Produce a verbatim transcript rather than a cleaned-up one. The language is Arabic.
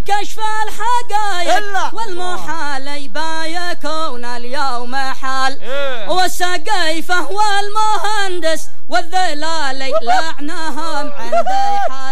كشف الحقائق والمحال يبا يكون اليوم حال والسقيفة والمهندس والذلال لعنهم عندي حال